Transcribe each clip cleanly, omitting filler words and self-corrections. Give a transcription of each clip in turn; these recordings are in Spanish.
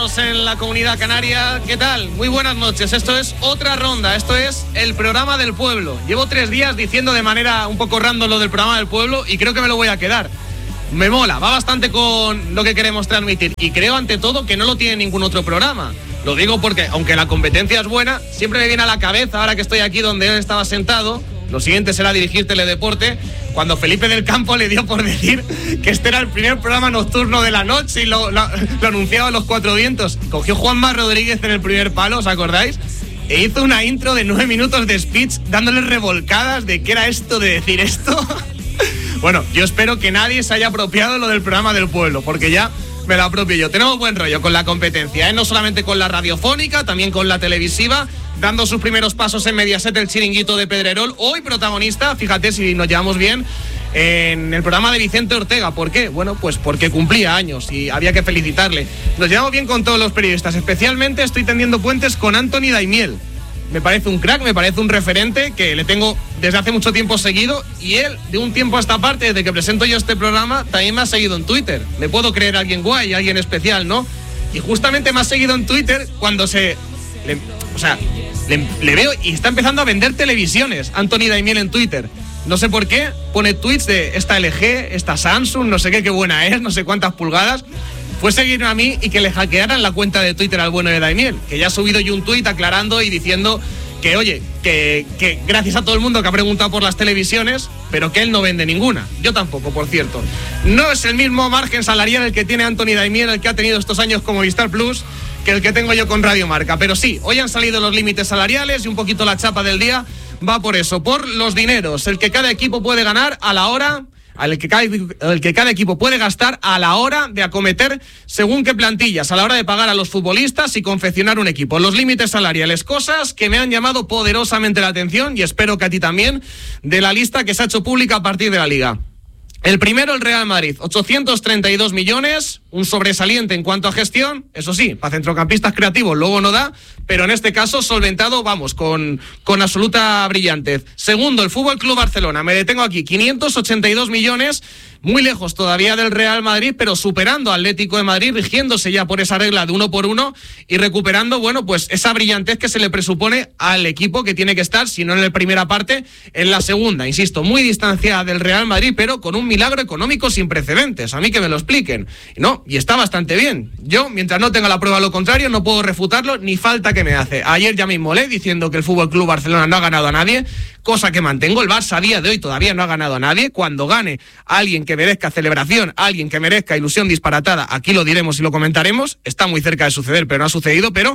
sevillanozanos en la Comunidad Canaria, ¿qué tal? Muy buenas noches, esto es Otra Ronda, esto es el programa del pueblo. Llevo 3 días diciendo de manera un poco random lo del programa del pueblo y creo que me lo voy a quedar. Me mola, va bastante con lo que queremos transmitir y creo ante todo que no lo tiene ningún otro programa. Lo digo porque, aunque la competencia es buena, siempre me viene a la cabeza, ahora que estoy aquí donde él estaba sentado, lo siguiente será dirigir Teledeporte, cuando Felipe del Campo le dio por decir que este era el primer programa nocturno de la noche y lo anunciaba a los 4 vientos. Cogió Juanma Rodríguez en el primer palo, ¿os acordáis? E hizo una intro de 9 minutos de speech dándole revolcadas de qué era esto de decir esto. Bueno, yo espero que nadie se haya apropiado lo del programa del pueblo, porque ya me lo apropio yo. Tenemos buen rollo con la competencia, ¿eh? No solamente con la radiofónica, también con la televisiva, dando sus primeros pasos en Mediaset, el chiringuito de Pedrerol. Hoy protagonista, fíjate si nos llevamos bien, en el programa de Vicente Ortega. ¿Por qué? Bueno, pues porque cumplía años y había que felicitarle. Nos llevamos bien con todos los periodistas, especialmente estoy tendiendo puentes con Anthony Daimiel. Me parece un crack, me parece un referente que le tengo desde hace mucho tiempo seguido y él, de un tiempo a esta parte, desde que presento yo este programa, también me ha seguido en Twitter. Le puedo creer a alguien guay, a alguien especial, ¿no? Y justamente me ha seguido en Twitter cuando le veo y está empezando a vender televisiones, Anthony Daimiel en Twitter. No sé por qué, pone tweets de esta LG, esta Samsung, no sé qué buena es, no sé cuántas pulgadas. Fue seguirme a mí y que le hackearan la cuenta de Twitter al bueno de Daimiel, que ya ha subido yo un tuit aclarando y diciendo que, oye, que gracias a todo el mundo que ha preguntado por las televisiones, pero que él no vende ninguna. Yo tampoco, por cierto. No es el mismo margen salarial el que tiene Anthony Daimiel, el que ha tenido estos años como Movistar Plus, que el que tengo yo con Radio Marca. Pero sí, hoy han salido los límites salariales y un poquito la chapa del día va por eso, por los dineros, el que cada equipo puede ganar a la hora, el que cada equipo puede gastar a la hora de acometer según qué plantillas, a la hora de pagar a los futbolistas y confeccionar un equipo. Los límites salariales, cosas que me han llamado poderosamente la atención y espero que a ti también, de la lista que se ha hecho pública a partir de la Liga. El primero, el Real Madrid, 832 millones, un sobresaliente en cuanto a gestión, eso sí, para centrocampistas creativos luego no da, pero en este caso solventado, vamos, con absoluta brillantez. Segundo, el Fútbol Club Barcelona, me detengo aquí, 582 millones, muy lejos todavía del Real Madrid, pero superando al Atlético de Madrid, rigiéndose ya por esa regla de 1 por 1 y recuperando, bueno, pues esa brillantez que se le presupone al equipo que tiene que estar, si no en la primera parte, en la segunda. Insisto, muy distanciada del Real Madrid, pero con un milagro económico sin precedentes. A mí que me lo expliquen. No, y está bastante bien. Yo, mientras no tenga la prueba de lo contrario, no puedo refutarlo, ni falta que me hace. Ayer ya me inmolé diciendo que el Fútbol Club Barcelona no ha ganado a nadie, cosa que mantengo. El Barça a día de hoy todavía no ha ganado a nadie. Cuando gane alguien que merezca celebración, alguien que merezca ilusión disparatada, aquí lo diremos y lo comentaremos. Está muy cerca de suceder, pero no ha sucedido. Pero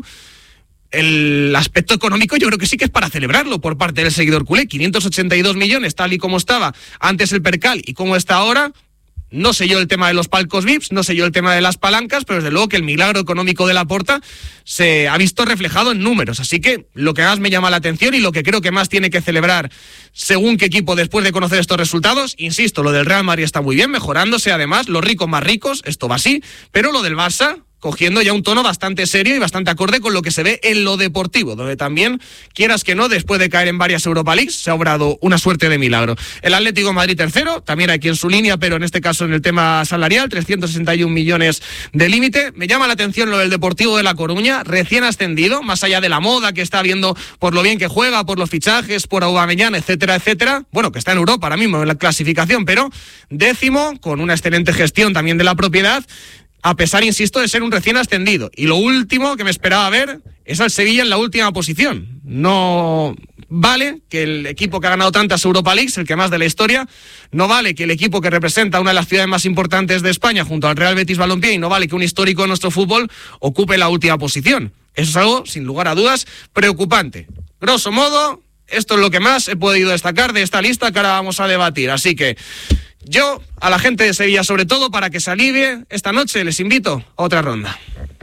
el aspecto económico yo creo que sí que es para celebrarlo por parte del seguidor culé. 582 millones tal y como estaba antes el percal y como está ahora. No sé yo el tema de los palcos VIPs, no sé yo el tema de las palancas, pero desde luego que el milagro económico de Laporta se ha visto reflejado en números. Así que lo que más me llama la atención y lo que creo que más tiene que celebrar según qué equipo después de conocer estos resultados, insisto, lo del Real Madrid está muy bien, mejorándose además, los ricos más ricos, esto va así, pero lo del Barça cogiendo ya un tono bastante serio y bastante acorde con lo que se ve en lo deportivo, donde también, quieras que no, después de caer en varias Europa Leagues, se ha obrado una suerte de milagro. El Atlético de Madrid tercero, también aquí en su línea, pero en este caso en el tema salarial, 361 millones de límite. Me llama la atención lo del Deportivo de La Coruña, recién ascendido, más allá de la moda que está viendo por lo bien que juega, por los fichajes, por Aubameyang, etcétera, etcétera. Bueno, que está en Europa ahora mismo en la clasificación, pero décimo, con una excelente gestión también de la propiedad, a pesar, insisto, de ser un recién ascendido. Y lo último que me esperaba ver es al Sevilla en la última posición. No vale que el equipo que ha ganado tantas Europa Leagues, el que más de la historia, no vale que el equipo que representa una de las ciudades más importantes de España junto al Real Betis Balompié, y no vale que un histórico de nuestro fútbol ocupe la última posición. Eso es algo, sin lugar a dudas, preocupante. Grosso modo, esto es lo que más he podido destacar de esta lista que ahora vamos a debatir. Así que yo, a la gente de Sevilla sobre todo, para que se alivie, esta noche les invito a otra ronda.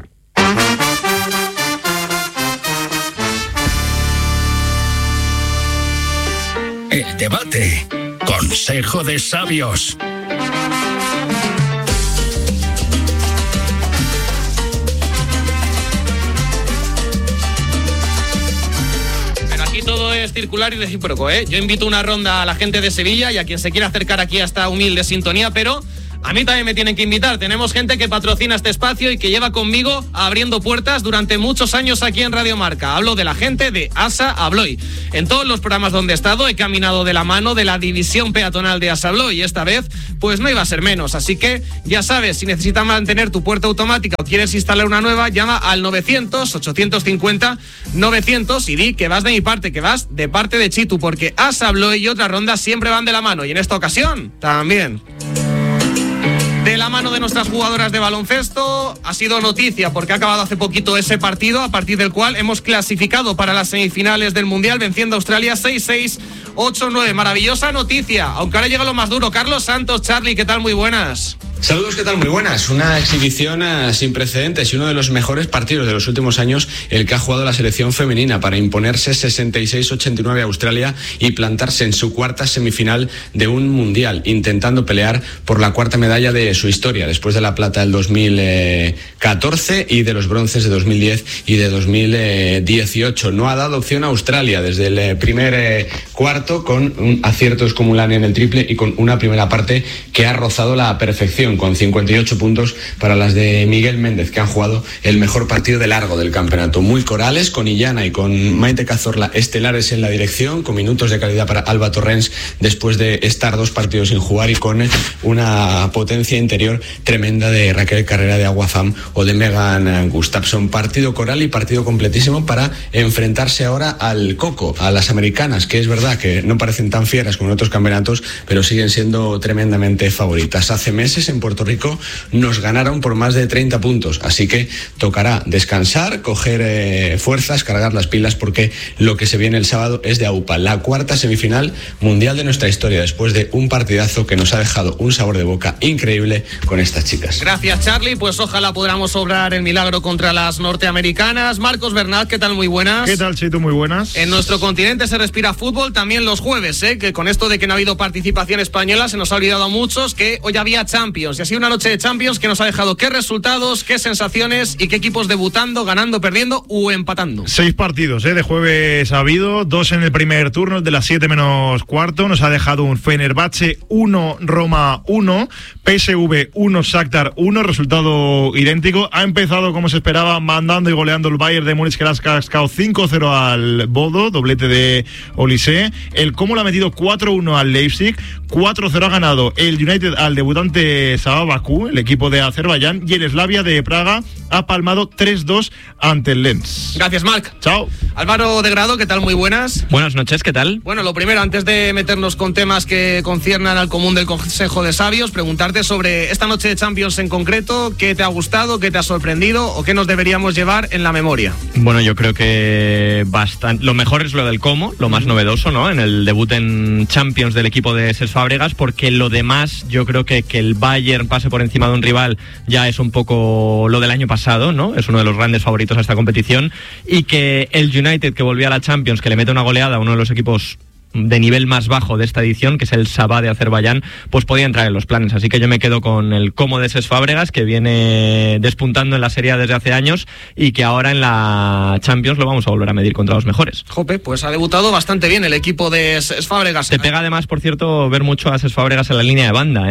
El debate. Consejo de sabios. Todo es circular y recíproco, ¿eh? Yo invito una ronda a la gente de Sevilla y a quien se quiera acercar aquí a esta humilde sintonía, pero A mí también me tienen que invitar. Tenemos gente que patrocina este espacio y que lleva conmigo abriendo puertas durante muchos años aquí en Radio Marca. Hablo de la gente de Asa Abloy. En todos los programas donde he estado he caminado de la mano de la división peatonal de Asa Abloy, y esta vez pues no iba a ser menos. Así que ya sabes, si necesitas mantener tu puerta automática o quieres instalar una nueva, llama al 900-850-900 y di que vas de mi parte, que vas de parte de Chitu, porque Asa Abloy y Otra Ronda siempre van de la mano, y en esta ocasión también. De la mano de nuestras jugadoras de baloncesto, ha sido noticia porque ha acabado hace poquito ese partido, a partir del cual hemos clasificado para las semifinales del Mundial, venciendo a Australia 6-6, 8-9. Maravillosa noticia, aunque ahora llega lo más duro. Carlos Santos, Charlie, ¿qué tal? Muy buenas. Saludos, ¿qué tal? Muy buenas. Una exhibición sin precedentes y uno de los mejores partidos de los últimos años, el que ha jugado la selección femenina para imponerse 66-89 a Australia y plantarse en su cuarta semifinal de un mundial, intentando pelear por la cuarta medalla de su historia, después de la plata del 2014 y de los bronces de 2010 y de 2018. No ha dado opción a Australia desde el primer cuarto, con un acierto escomuláneo en el triple y con una primera parte que ha rozado la perfección, con 58 puntos para las de Miguel Méndez, que han jugado el mejor partido de largo del campeonato. Muy corales, con Illana y con Maite Cazorla estelares en la dirección, con minutos de calidad para Alba Torrens después de estar 2 partidos sin jugar, y con una potencia interior tremenda de Raquel Carrera de Aguazam o de Megan Gustafson. Partido coral y partido completísimo para enfrentarse ahora al coco, a las americanas, que es verdad que no parecen tan fieras como en otros campeonatos, pero siguen siendo tremendamente favoritas. Hace meses en Puerto Rico nos ganaron por más de 30 puntos, así que tocará descansar, coger fuerzas, cargar las pilas, porque lo que se viene el sábado es de AUPA, la cuarta semifinal mundial de nuestra historia, después de un partidazo que nos ha dejado un sabor de boca increíble con estas chicas. Gracias, Charlie, pues ojalá podamos obrar el milagro contra las norteamericanas. Marcos Bernat, ¿qué tal? Muy buenas. ¿Qué tal, Chito? Muy buenas. En nuestro continente se respira fútbol también los jueves, que con esto de que no ha habido participación española se nos ha olvidado a muchos que hoy había Champions, y ha sido una noche de Champions que nos ha dejado qué resultados, qué sensaciones y qué equipos debutando, ganando, perdiendo o empatando. 6 partidos de jueves ha habido, 2 en el primer turno, el de las 7 menos cuarto. Nos ha dejado un Fenerbahce 1, Roma 1, PSV 1, Shakhtar 1, resultado idéntico. Ha empezado como se esperaba, mandando y goleando el Bayern de Múnich, que le ha cascado 5-0 al Bodo, doblete de Olise. El Como le ha metido 4-1 al Leipzig, 4-0 ha ganado el United al debutante Sabah Bakú, el equipo de Azerbaiyán, y el Slavia de Praga ha palmado 3-2 ante el Lens. Gracias, Marc. Chao. Álvaro de Grado, ¿qué tal? Muy buenas. Buenas noches, ¿qué tal? Bueno, lo primero, antes de meternos con temas que conciernan al común del Consejo de Sabios, preguntarte sobre esta noche de Champions en concreto, ¿qué te ha gustado, qué te ha sorprendido o qué nos deberíamos llevar en la memoria? Bueno, yo creo que lo mejor es lo del Como, lo más novedoso, ¿no? En el debut en Champions del equipo de Cesc Fàbregas, porque lo demás, yo creo que el Bayern pase por encima de un rival ya es un poco lo del año pasado, ¿no? Es uno de los grandes favoritos a esta competición, y que el United, que volvía a la Champions, que le mete una goleada a uno de los equipos de nivel más bajo de esta edición, que es el Sabah de Azerbaiyán, pues podía entrar en los planes. Así que yo me quedo con el Como de Cesc Fàbregas, que viene despuntando en la Serie A desde hace años y que ahora en la Champions lo vamos a volver a medir contra los mejores. Jope, pues ha debutado bastante bien el equipo de Cesc Fàbregas. Te pega además, por cierto, ver mucho a Cesc Fàbregas en la línea de banda,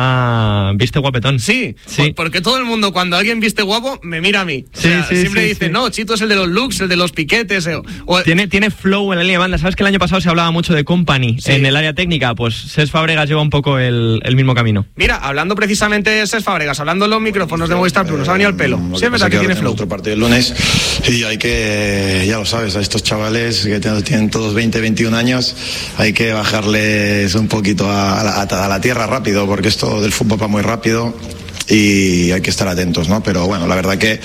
viste guapetón. Sí, porque todo el mundo, cuando alguien viste guapo, me mira a mí. Siempre dice, no, Chito es el de los looks, el de los piquetes. Tiene flow en la línea de banda. ¿Sabes que el año pasado se hablaba mucho de Company en el área técnica? Pues Cesc Fàbregas lleva un poco el mismo camino. Mira, hablando precisamente de Cesc Fàbregas, hablando en los micrófonos de Movistar Plus, nos ha venido el pelo. Sí, es verdad que tiene flow. Otro partido el lunes y hay que, ya lo sabes, a estos chavales que tienen todos 20, 21 años, hay que bajarles un poquito a la tierra rápido, porque esto del fútbol va muy rápido y hay que estar atentos, ¿no? Pero bueno, la verdad que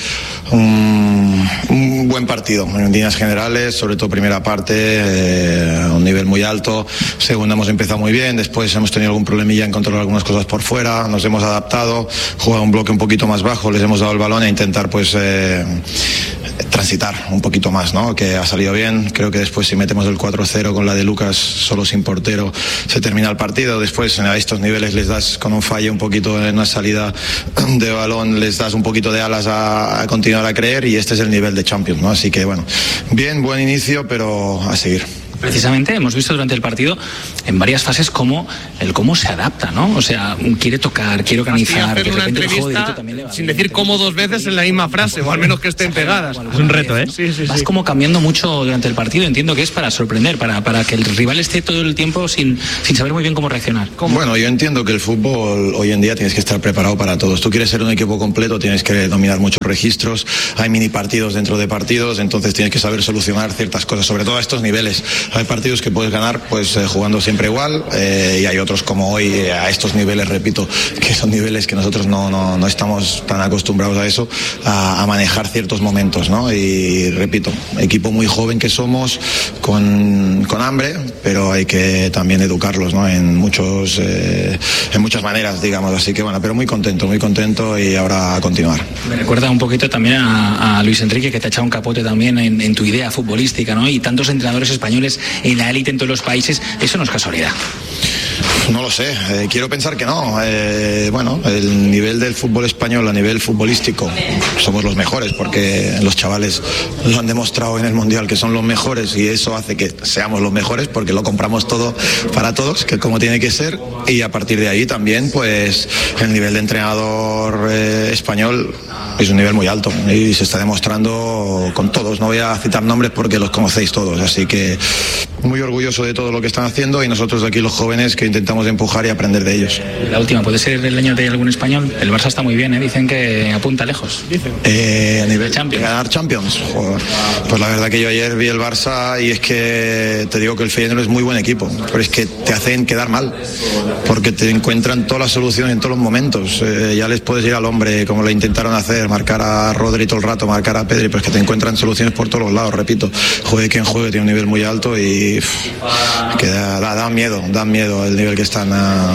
un buen partido en líneas generales, sobre todo primera parte, a un nivel muy alto. Segunda hemos empezado muy bien, después hemos tenido algún problemilla en controlar algunas cosas por fuera, nos hemos adaptado, jugado un bloque un poquito más bajo, les hemos dado el balón e intentar pues transitar un poquito más, ¿no? Que ha salido bien. Creo que después, si metemos el 4-0 con la de Lucas solo sin portero, se termina el partido. Después a estos niveles les das, con un fallo un poquito en una salida de balón, les das un poquito de alas a continuar a creer, y este es el nivel de Champions, ¿no? Así que bueno, bien, buen inicio, pero a seguir. Precisamente hemos visto durante el partido en varias fases cómo se adapta, ¿no? O sea, quiere tocar, quiere organizar. Hacer una entrevista sin decir cómo 2 veces en la misma frase, o al menos que estén pegadas. Es un reto, ¿eh? Sí. Vas como cambiando mucho durante el partido. Entiendo que es para sorprender, para que el rival esté todo el tiempo sin saber muy bien cómo reaccionar. Bueno, yo entiendo que el fútbol hoy en día tienes que estar preparado para todos. Tú quieres ser un equipo completo, tienes que dominar muchos registros, hay mini partidos dentro de partidos, entonces tienes que saber solucionar ciertas cosas, sobre todo a estos niveles. Hay partidos que puedes ganar pues jugando siempre igual, y hay otros como hoy a estos niveles, repito, que son niveles que nosotros no estamos tan acostumbrados a eso, a manejar ciertos momentos, ¿no? Y repito, equipo muy joven que somos, con hambre, pero hay que también educarlos, ¿no? En muchas maneras, digamos, así que bueno, pero muy contento y ahora a continuar. Me recuerda un poquito también a Luis Enrique, que te ha echado un capote también en tu idea futbolística, ¿no? Y tantos entrenadores españoles en la élite en todos los países, eso no es casualidad. No lo sé, quiero pensar que no. Bueno, el nivel del fútbol español a nivel futbolístico somos los mejores, porque los chavales lo han demostrado en el Mundial que son los mejores, y eso hace que seamos los mejores porque lo compramos todo para todos, que es como tiene que ser, y a partir de ahí también pues el nivel de entrenador español es un nivel muy alto y se está demostrando con todos. No voy a citar nombres porque los conocéis todos, así que muy orgulloso de todo lo que están haciendo, y nosotros de aquí los jóvenes que intentamos empujar y aprender de ellos. La última, ¿puede ser el año de algún español? El Barça está muy bien, dicen que apunta lejos. A nivel Champions. Ganar Champions. Joder. Pues la verdad que yo ayer vi el Barça y es que te digo que el Feyenoord es muy buen equipo, pero es que te hacen quedar mal, porque te encuentran todas las soluciones en todos los momentos. Ya les puedes ir al hombre, como le intentaron hacer, marcar a Rodri todo el rato, marcar a Pedri, pero es que te encuentran soluciones por todos los lados, repito. Juegue quien juegue, tiene un nivel muy alto y que da miedo el nivel que están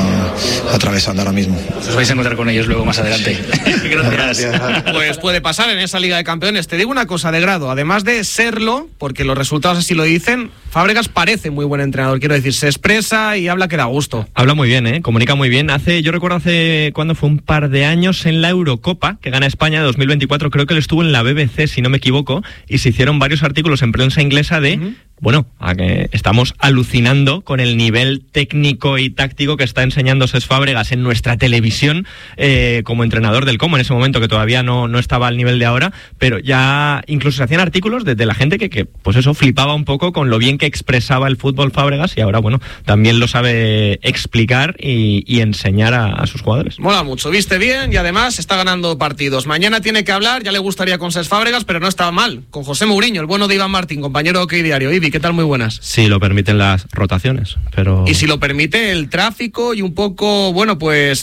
atravesando ahora mismo. Os vais a encontrar con ellos luego más adelante. Gracias. Pues puede pasar en esa Liga de Campeones. Te digo una cosa de grado, además de serlo, porque los resultados así lo dicen, Fábregas parece muy buen entrenador, quiero decir, se expresa y habla que da gusto. Habla muy bien, comunica muy bien. Yo recuerdo cuando fue un par de años en la Eurocopa, que gana España de 2024, creo que él estuvo en la BBC, si no me equivoco, y se hicieron varios artículos en prensa inglesa de... Bueno, a que estamos alucinando con el nivel técnico y táctico que está enseñando Cesc Fábregas en nuestra televisión como entrenador del Como en ese momento, que todavía no estaba al nivel de ahora, pero ya incluso se hacían artículos de la gente que pues eso, flipaba un poco con lo bien que expresaba el fútbol Fábregas, y ahora bueno, también lo sabe explicar y enseñar a sus jugadores. Mola mucho, viste bien y además está ganando partidos. Mañana tiene que hablar, ya le gustaría con Cesc Fábregas, pero no estaba mal, con José Mourinho, el bueno de Iván Martín, compañero de OK Diario. Ibi, ¿qué tal? Muy buenas. Sí, lo permiten las rotaciones, pero... Y si lo permite el tráfico y un poco, bueno, pues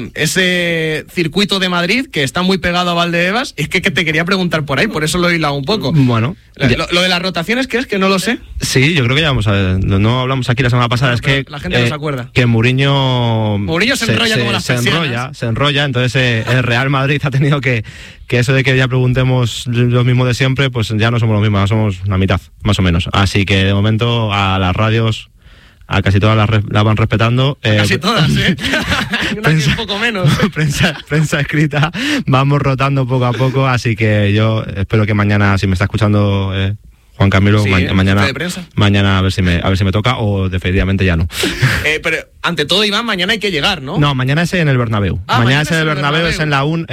ese circuito de Madrid que está muy pegado a Valdebebas, es que te quería preguntar por ahí, por eso lo he hilado un poco. Bueno. Lo de las rotaciones, ¿qué es? Que no lo sé. Sí, yo creo que ya vamos a ver, no hablamos aquí la semana pasada, es que... La gente no se acuerda. Que Mourinho se enrolla como las persianas. Se enrolla, entonces el Real Madrid ha tenido que eso de que ya preguntemos lo mismo de siempre, pues ya no somos los mismos, somos la mitad, más o menos. Así que de momento a las radios, a casi todas las van respetando. Casi todas, ¿eh? Prensa, un poco menos. prensa escrita, vamos rotando poco a poco, así que yo espero que mañana, si me está escuchando Juan Camilo, sí, mañana a ver si me toca, o definitivamente ya no. Pero ante todo, Iván, mañana hay que llegar, ¿no? No, mañana es en el Bernabéu. Mañana es en el Bernabéu, es a la 1.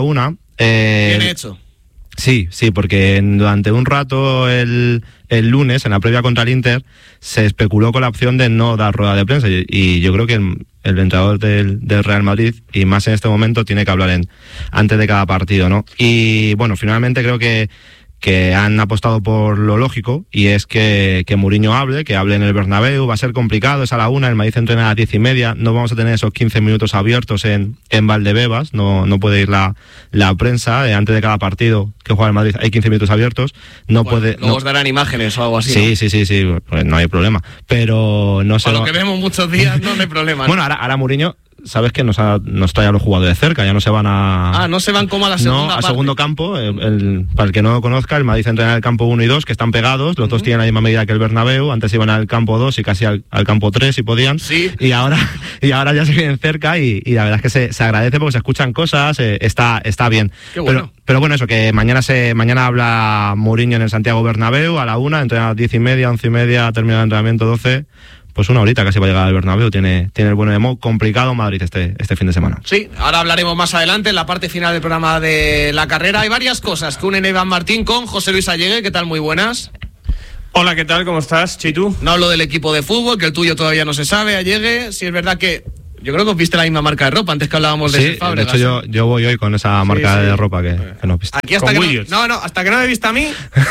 Bien hecho. Sí, porque durante un rato el lunes, en la previa contra el Inter, se especuló con la opción de no dar rueda de prensa, y yo creo que el entrenador del Real Madrid, y más en este momento, tiene que hablar antes de cada partido, ¿no? Y bueno, finalmente creo que han apostado por lo lógico, y es que Mourinho hable en el Bernabéu. Va a ser complicado, es a la 1, el Madrid entrena a las 10:30, no vamos a tener esos 15 minutos abiertos en Valdebebas, no puede ir la prensa, antes de cada partido que juega el Madrid hay 15 minutos abiertos, luego os darán imágenes o algo así. Sí, pues no hay problema, pero no sé. Para lo que vemos muchos días no hay problema, ¿no? Bueno, ahora Mourinho sabes que nos trae a los jugadores de cerca, ya no se van a... no se van como a la segunda parte. Segundo campo. Para el que no lo conozca, el Madrid entrena en el campo 1 y 2, que están pegados, los dos tienen la misma medida que el Bernabéu, antes iban al campo 2 y casi al campo 3 si podían, sí. y ahora ya se vienen cerca y la verdad es que se agradece porque se escuchan cosas, está bien. Qué bueno. Pero bueno, eso, que mañana habla Mourinho en el Santiago Bernabéu a la 1, entrena a las 10:30, 11:30, termina el entrenamiento 12, pues una horita casi va a llegar al Bernabéu. Tiene el bueno de Mo, complicado Madrid este fin de semana. Sí, ahora hablaremos más adelante en la parte final del programa de la carrera. Hay varias cosas que unen a Iván Martín con José Luis Allegue. ¿Qué tal? Muy buenas. Hola, ¿qué tal? ¿Cómo estás, Chitu? No hablo del equipo de fútbol, que el tuyo todavía no se sabe, Allegue. Si es verdad que yo creo que os viste la misma marca de ropa antes que hablábamos de Cesc Fábregas. De hecho, yo voy hoy con esa marca de ropa que nos viste. Aquí hasta hasta que no me viste a mí,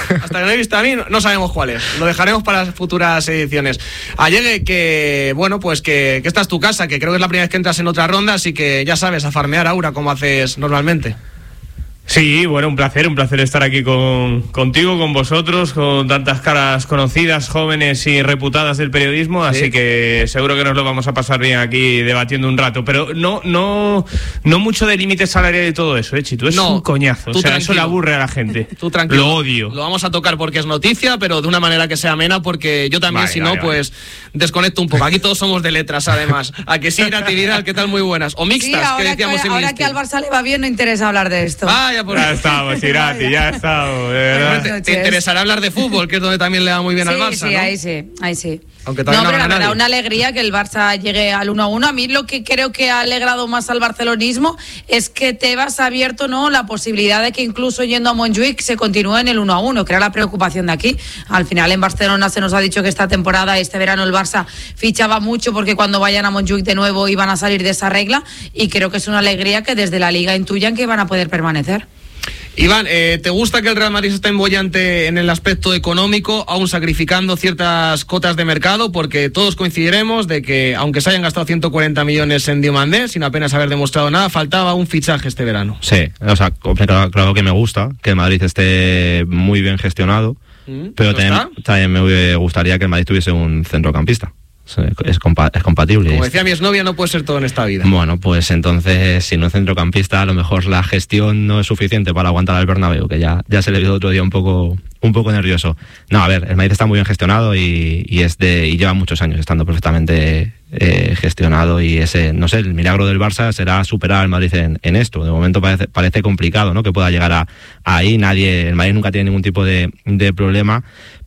no sabemos cuál es. Lo dejaremos para las futuras ediciones. Allegue, que bueno, pues que esta es tu casa, que creo que es la primera vez que entras en otra ronda, así que ya sabes, a farmear Aura como haces normalmente. Sí, bueno, un placer estar aquí contigo, con vosotros, con tantas caras conocidas, jóvenes y reputadas del periodismo, sí. Así que seguro que nos lo vamos a pasar bien aquí debatiendo un rato, pero no mucho de límite salarial y todo eso, Chitu, es un coñazo, eso le aburre a la gente. Tú tranquilo. Lo odio. Lo vamos a tocar porque es noticia, pero de una manera que sea amena, porque yo también, pues desconecto un poco. Aquí todos somos de letras, además. ¿A que sí, Natividad? ¿Qué tal? Muy buenas. O mixtas, sí, que decíamos en ahora que al Barça le va bien, no interesa hablar de esto. Ya estamos, Irati, ya estamos, de verdad. Te interesará hablar de fútbol, que es donde también le va muy bien al Barça, sí, ¿no? ahí sí. Aunque todavía no, pero la verdad, nadie. una alegría que el Barça llegue al 1-1. A mí lo que creo que ha alegrado más al barcelonismo es que Tebas ha abierto, ¿no?, la posibilidad de que incluso yendo a Montjuic se continúe en el 1-1, que era la preocupación de aquí. Al final en Barcelona se nos ha dicho que esta temporada, este verano, el Barça fichaba mucho porque cuando vayan a Montjuic de nuevo iban a salir de esa regla, y creo que es una alegría que desde la Liga intuyan que van a poder permanecer. Iván, ¿te gusta que el Real Madrid esté embollante en el aspecto económico, aún sacrificando ciertas cotas de mercado? Porque todos coincidiremos de que, aunque se hayan gastado 140 millones en Diomandé, sin apenas haber demostrado nada, faltaba un fichaje este verano. Sí, claro que me gusta que el Madrid esté muy bien gestionado, pero también me gustaría que el Madrid tuviese un centrocampista. Es compatible. Como decía mi exnovia, no puede ser todo en esta vida. Bueno, pues entonces, si no es centrocampista, a lo mejor la gestión no es suficiente para aguantar al Bernabéu, que ya se le vio otro día un poco nervioso. No, a ver, el Madrid está muy bien gestionado y lleva muchos años estando perfectamente gestionado, y no sé, el milagro del Barça será superar al Madrid en esto. De momento parece complicado, ¿no?, que pueda llegar ahí. El Madrid nunca tiene ningún tipo de problema,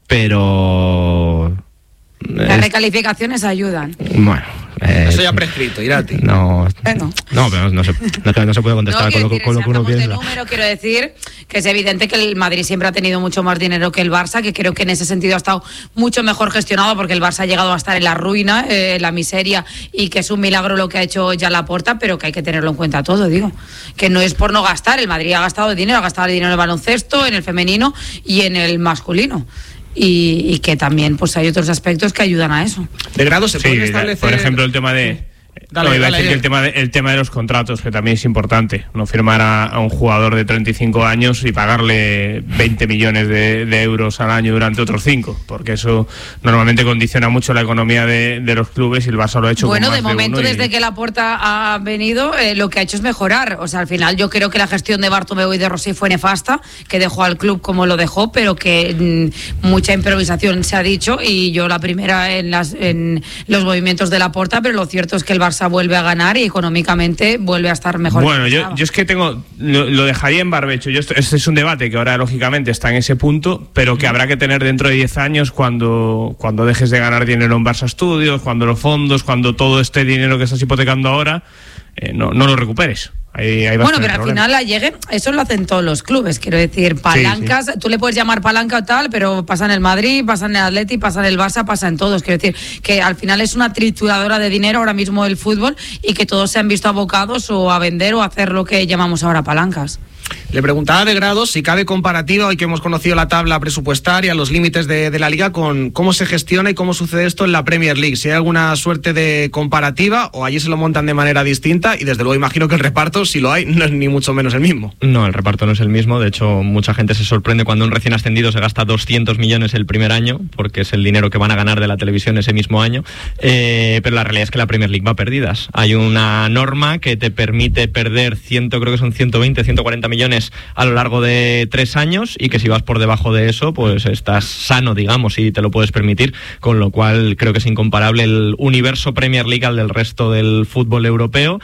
pero las recalificaciones ayudan. Bueno, eso ya prescrito, Irati. No, pero no se puede contestar con lo que uno piensa. Número, quiero decir que es evidente que el Madrid siempre ha tenido mucho más dinero que el Barça, que creo que en ese sentido ha estado mucho mejor gestionado, porque el Barça ha llegado a estar en la ruina, en la miseria, y que es un milagro lo que ha hecho ya Laporta, pero que hay que tenerlo en cuenta todo, digo. Que no es por no gastar, el Madrid ha gastado dinero en el baloncesto, en el femenino y en el masculino. Y que también pues hay otros aspectos que ayudan a eso. ¿De grado se puede establecer? Por ejemplo, el tema de... el tema de los contratos, que también es importante. No firmar a un jugador de 35 años y pagarle 20 millones de euros al año durante otros 5, porque eso normalmente condiciona mucho la economía de los clubes, y el Barça lo ha hecho con más de momento, desde que Laporta ha venido, lo que ha hecho es mejorar. O sea, al final yo creo que la gestión de Bartomeu y de Rossi fue nefasta, que dejó al club como lo dejó, pero que mucha improvisación se ha dicho, y yo la primera en los movimientos de Laporta, pero lo cierto es que el Barça vuelve a ganar y económicamente vuelve a estar mejor. Bueno, yo es que lo dejaría en barbecho. Este es un debate que ahora lógicamente está en ese punto, pero que habrá que tener dentro de 10 años cuando dejes de ganar dinero en Barça Studios, cuando los fondos, cuando todo este dinero que estás hipotecando ahora no lo recuperes. Bueno, pero al final eso lo hacen todos los clubes, quiero decir, palancas, sí. Tú le puedes llamar palanca o tal, pero pasa en el Madrid, pasa en el Atleti, pasa en el Barça, pasa en todos, quiero decir, que al final es una trituradora de dinero ahora mismo el fútbol, y que todos se han visto abocados o a vender o a hacer lo que llamamos ahora palancas. Le preguntaba de Grados si cabe comparativa, hoy que hemos conocido la tabla presupuestaria, los límites de la Liga, con cómo se gestiona y cómo sucede esto en la Premier League. Si hay alguna suerte de comparativa o allí se lo montan de manera distinta, y desde luego imagino que el reparto, si lo hay, no es ni mucho menos el mismo. No, el reparto no es el mismo. De hecho, mucha gente se sorprende cuando un recién ascendido se gasta 200 millones el primer año, porque es el dinero que van a ganar de la televisión ese mismo año. Pero la realidad es que la Premier League va a pérdidas. Hay una norma que te permite perder creo que son 120, 140 millones a lo largo de 3 años, y que si vas por debajo de eso, pues estás sano, digamos, y te lo puedes permitir, con lo cual creo que es incomparable el universo Premier League al del resto del fútbol europeo,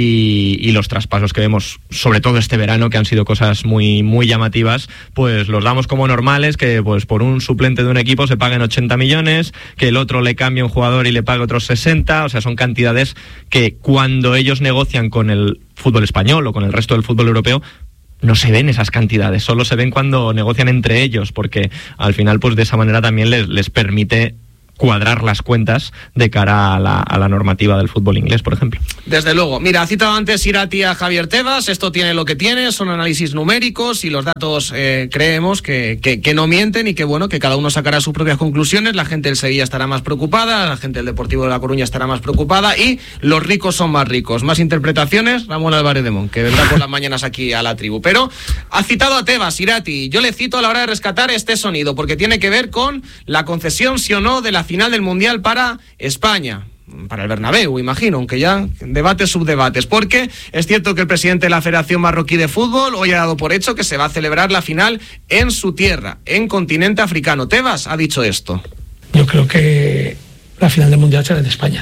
y los traspasos que vemos, sobre todo este verano, que han sido cosas muy, muy llamativas, pues los damos como normales, que pues por un suplente de un equipo se paguen 80 millones, que el otro le cambie un jugador y le pague otros 60, o sea, son cantidades que cuando ellos negocian con el fútbol español o con el resto del fútbol europeo, no se ven esas cantidades, solo se ven cuando negocian entre ellos, porque al final pues de esa manera también les permite cuadrar las cuentas de cara a la normativa del fútbol inglés, por ejemplo. Desde luego. Mira, ha citado antes Irati a Javier Tebas, esto tiene lo que tiene, son análisis numéricos y los datos creemos que no mienten, y que bueno, que cada uno sacará sus propias conclusiones. La gente del Sevilla estará más preocupada, la gente del Deportivo de La Coruña estará más preocupada, y los ricos son más ricos. Más interpretaciones, Ramón Álvarez de Mon, que vendrá por las mañanas aquí a la tribu. Pero ha citado a Tebas, Irati. Yo le cito a la hora de rescatar este sonido, porque tiene que ver con la concesión, sí o no, de la final del Mundial para España, para el Bernabéu, imagino, aunque ya debates, subdebates, porque es cierto que el presidente de la Federación Marroquí de Fútbol hoy ha dado por hecho que se va a celebrar la final en su tierra, en continente africano. Tebas ha dicho esto. Yo creo que la final del Mundial será en España.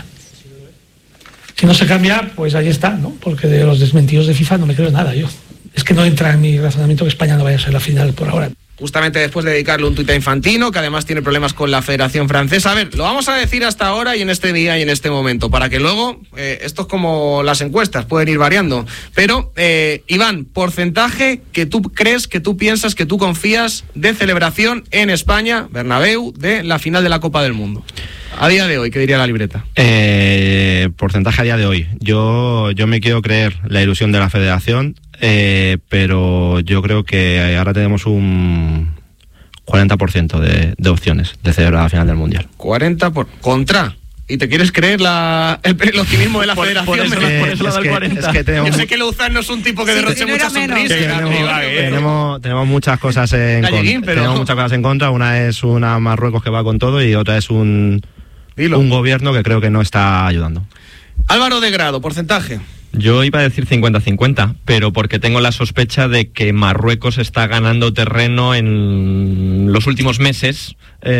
Si no se cambia, pues ahí está, ¿no? Porque de los desmentidos de FIFA no me creo nada yo. Es que no entra en mi razonamiento que España no vaya a ser la final por ahora. Justamente después de dedicarle un tuit a Infantino, que además tiene problemas con la Federación Francesa. A ver, lo vamos a decir hasta ahora y en este día y en este momento, para que luego, esto es como las encuestas, pueden ir variando. Pero, Iván, porcentaje que tú crees, que tú piensas, que tú confías de celebración en España, Bernabéu, de la final de la Copa del Mundo. A día de hoy, ¿qué diría la libreta? Porcentaje a día de hoy. Yo me quiero creer la ilusión de la Federación, pero yo creo que ahora tenemos un 40% de opciones de celebrar la final del Mundial. 40 contra. ¿Y te quieres creer el optimismo de la Federación? Por eso lo del 40. Yo sé que Lozano no es un tipo que derroche muchas sonrisas. Tenemos muchas cosas en contra. Tenemos muchas cosas en contra. Una es una Marruecos que va con todo, y otra es un gobierno que creo que no está ayudando. Álvaro de Grado, porcentaje. Yo iba a decir 50-50, pero porque tengo la sospecha de que Marruecos está ganando terreno en los últimos meses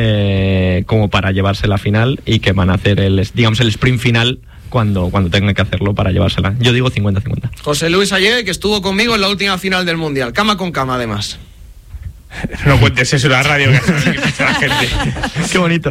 como para llevarse la final, y que van a hacer el sprint final cuando tengan que hacerlo para llevársela. Yo digo 50-50. José Luis Allegue, que estuvo conmigo en la última final del Mundial, cama con cama además. No cuentes eso en la radio, que la gente. Qué bonito.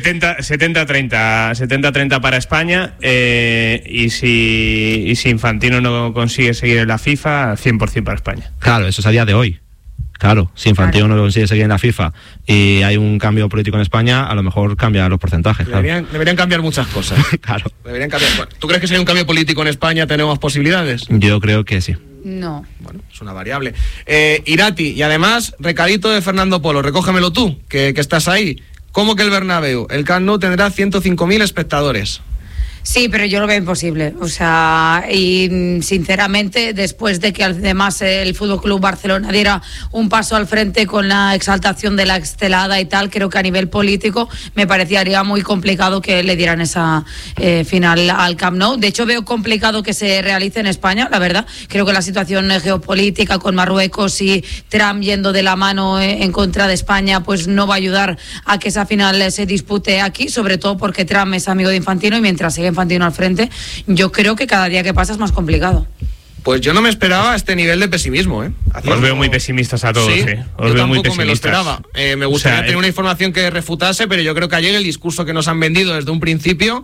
70-30 para España, y si Infantino no consigue seguir en la FIFA, 100% para España. Claro, eso es a día de hoy. Claro, si Infantino no consigue seguir en la FIFA y hay un cambio político en España, a lo mejor cambian los porcentajes. Deberían cambiar muchas cosas. Claro. Deberían cambiar. Bueno, ¿tú crees que si hay un cambio político en España tenemos posibilidades? Yo creo que sí. No. Bueno, es una variable. Irati, y además, recadito de Fernando Polo, recógemelo tú, que estás ahí. ¿Cómo que el Bernabéu? El Camp Nou tendrá 105.000 espectadores. Sí, pero yo lo veo imposible. O sea, y sinceramente, después de que además el FC Barcelona diera un paso al frente con la exaltación de la estelada y tal, creo que a nivel político me parecería muy complicado que le dieran esa final al Camp Nou. De hecho, veo complicado que se realice en España, la verdad. Creo que la situación geopolítica con Marruecos y Trump yendo de la mano en contra de España, pues no va a ayudar a que esa final se dispute aquí, sobre todo porque Trump es amigo de Infantino, y mientras sigue Infantino al frente, yo creo que cada día que pasa es más complicado. Pues yo no me esperaba este nivel de pesimismo, Os veo muy pesimistas a todos, sí, Os veo muy pesimistas. Me lo esperaba. Me gustaría tener una información que refutase, pero yo creo que ayer el discurso que nos han vendido desde un principio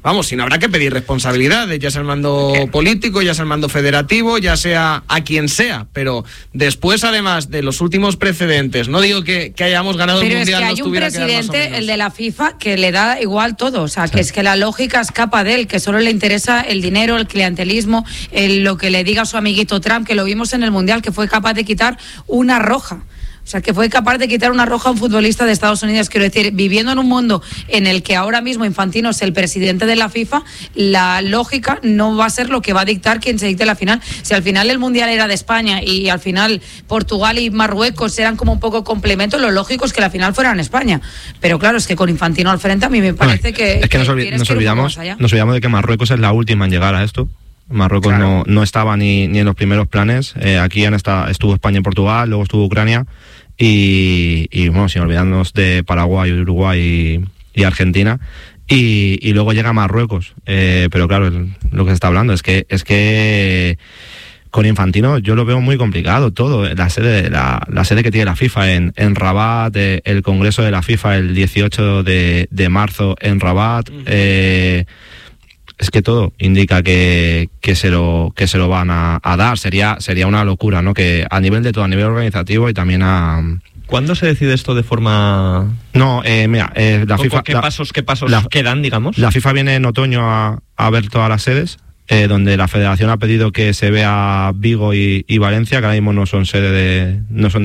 vamos, si no habrá que pedir responsabilidades, ya sea el mando político, ya sea el mando federativo, ya sea a quien sea, pero después, además de los últimos precedentes, no digo que hayamos ganado pero el Mundial, es que hay un presidente, el de la FIFA, que le da igual todo, o sea, que es que la lógica escapa de él, que solo le interesa el dinero, el clientelismo, lo que le diga a su amiguito Trump, que lo vimos en el Mundial, que fue capaz de quitar una roja. O sea, que fue capaz de quitar una roja a un futbolista de Estados Unidos. Quiero decir, viviendo en un mundo en el que ahora mismo Infantino es el presidente de la FIFA, la lógica no va a ser lo que va a dictar quien se dicte la final. Si al final el Mundial era de España y al final Portugal y Marruecos eran como un poco complementos, lo lógico es que la final fuera en España. Pero claro, es que con Infantino al frente a mí me parece que... Es que nos olvidamos de que Marruecos es la última en llegar a esto. Marruecos no estaba ni en los primeros planes. Aquí estuvo España y Portugal, luego estuvo Ucrania y bueno, sin olvidarnos de Paraguay, Uruguay y Argentina. Y luego llega Marruecos. Pero claro, lo que se está hablando es que con Infantino yo lo veo muy complicado todo. La sede que tiene la FIFA en Rabat, el Congreso de la FIFA el 18 de marzo en Rabat. Es que todo indica que se lo van a dar. Sería una locura, ¿no? Que a nivel de todo, a nivel organizativo y también a... ¿Cuándo se decide esto de forma...? No, mira, la FIFA... ¿Qué pasos quedan, digamos? La FIFA viene en otoño a ver todas las sedes, donde la Federación ha pedido que se vea Vigo y Valencia, que ahora mismo no son sede